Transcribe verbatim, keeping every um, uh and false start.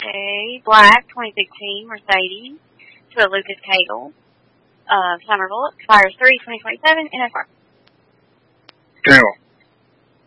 a black twenty sixteen Mercedes to a Lucas Cagle. Uh, Somerville expires three twenty twenty-seven in S R. Cagle.